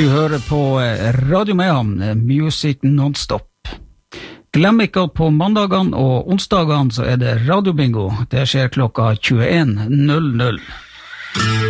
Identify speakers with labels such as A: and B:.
A: Du hører på Radio Mayhem, Music Non-Stop. Glem ikke at på mandagene og onsdagene så det radiobingo. Det skjer klokka 21:00.